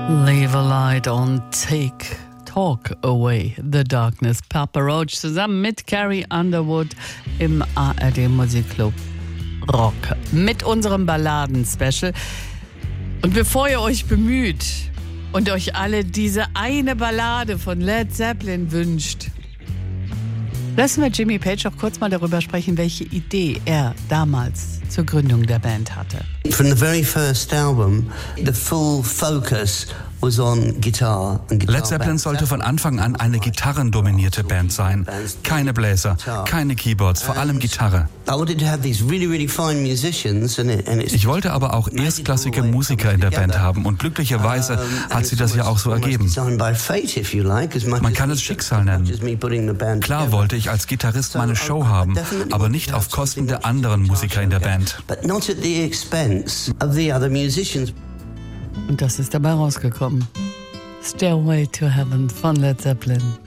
Leave a light on, talk away the darkness. Papa Roach zusammen mit Carrie Underwood im ARD Musikclub Rock mit unserem Balladen-Special. Und bevor ihr euch bemüht und euch alle diese eine Ballade von Led Zeppelin wünscht, lassen wir Jimmy Page auch kurz mal darüber sprechen, welche Idee er damals zur Gründung der Band hatte. From the very first album, the full focus was on guitar and guitar. Led Zeppelin sollte von Anfang an eine gitarrendominierte Band sein. Keine Bläser, keine Keyboards, vor allem Gitarre. Ich wollte aber auch erstklassige Musiker in der Band haben und glücklicherweise hat sie das ja auch so ergeben. Man kann es Schicksal nennen. Klar wollte ich als Gitarrist meine Show haben, aber nicht auf Kosten der anderen Musiker in der Band. Und das ist dabei rausgekommen. Stairway to Heaven von Led Zeppelin.